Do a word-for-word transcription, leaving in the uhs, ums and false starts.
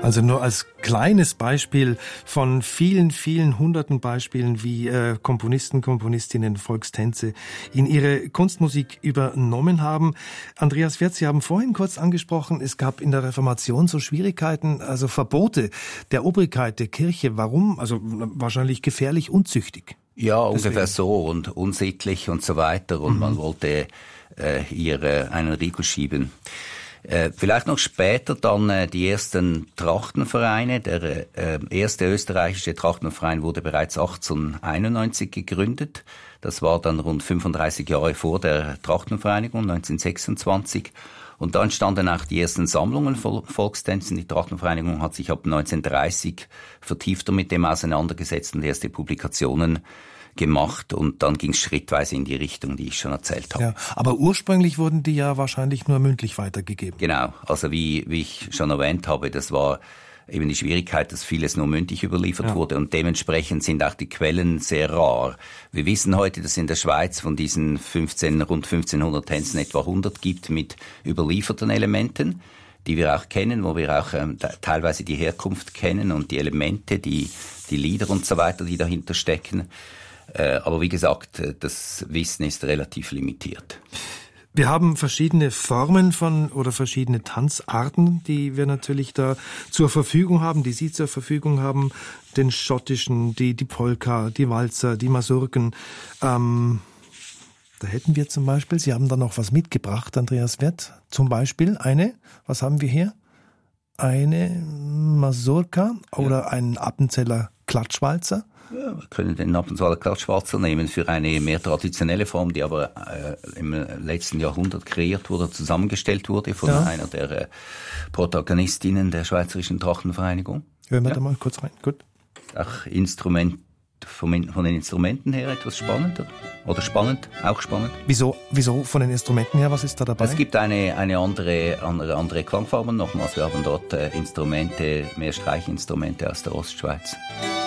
Also nur als kleines Beispiel von vielen, vielen hunderten Beispielen, wie äh, Komponisten, Komponistinnen Volkstänze in ihre Kunstmusik übernommen haben. Andreas Wirth, Sie haben vorhin kurz angesprochen, es gab in der Reformation so Schwierigkeiten, also Verbote der Obrigkeit, der Kirche. Warum? Also wahrscheinlich gefährlich, unzüchtig. Ja, Deswegen. ungefähr so und unsittlich und so weiter. Und mhm. man wollte äh, ihr äh, einen Riegel schieben. Äh, vielleicht noch später dann äh, die ersten Trachtenvereine. Der äh, erste österreichische Trachtenverein wurde bereits achtzehnhunderteinundneunzig gegründet. Das war dann rund fünfunddreißig Jahre vor der Trachtenvereinigung, neunzehnhundertsechsundzwanzig. Und dann standen auch die ersten Sammlungen von Volkstänzen. Die Trachtenvereinigung hat sich ab neunzehnhundertdreißig vertiefter mit dem auseinandergesetzt und erste Publikationen gemacht, und dann ging es schrittweise in die Richtung, die ich schon erzählt habe. Ja, aber ursprünglich wurden die ja wahrscheinlich nur mündlich weitergegeben. Genau, also wie, wie ich schon erwähnt habe, das war eben die Schwierigkeit, dass vieles nur mündlich überliefert ja. wurde, und dementsprechend sind auch die Quellen sehr rar. Wir wissen heute, dass in der Schweiz von diesen fünfzehn, rund fünfzehnhundert Tänzen etwa hundert gibt mit überlieferten Elementen, die wir auch kennen, wo wir auch ähm, teilweise die Herkunft kennen und die Elemente, die, die Lieder und so weiter, die dahinter stecken. Aber wie gesagt, das Wissen ist relativ limitiert. Wir haben verschiedene Formen von oder verschiedene Tanzarten, die wir natürlich da zur Verfügung haben, die Sie zur Verfügung haben. Den schottischen, die, die Polka, die Walzer, die Masurken. Ähm, da hätten wir zum Beispiel, Sie haben da noch was mitgebracht, Andreas Wirth. Zum Beispiel eine, was haben wir hier? Eine Masurka oder ja. einen Appenzeller Klatschwalzer. Ja, wir können den Appenzeller Klatschwalzer nehmen für eine mehr traditionelle Form, die aber äh, im letzten Jahrhundert kreiert wurde, zusammengestellt wurde von ja. einer der äh, Protagonistinnen der Schweizerischen Trachtenvereinigung. Hören wir ja. da mal kurz rein. Gut. Auch Instrument, von, von den Instrumenten her etwas spannender. Oder spannend, auch spannend. Wieso, wieso von den Instrumenten her, was ist da dabei? Es gibt eine, eine andere, andere, andere Klangfarben nochmals. Wir haben dort äh, Instrumente, mehr Streichinstrumente aus der Ostschweiz.